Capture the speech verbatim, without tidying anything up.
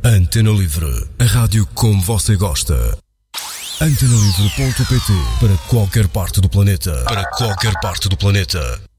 Antena Livre, a rádio como você gosta. antena livre ponto pt, para qualquer parte do planeta. Para qualquer parte do planeta.